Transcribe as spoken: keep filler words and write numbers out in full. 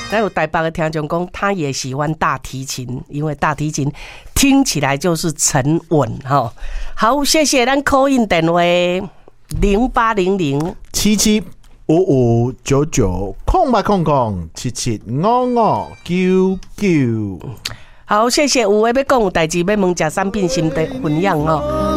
还有台北的听众讲，他也喜欢大提琴，因为大提琴听起来就是沉稳哈。好，谢谢咱 call in 电话零八零零七七五五九九空八空空七七五五九九。 好，谢谢有诶要讲有代志要问食产品心得分享哦。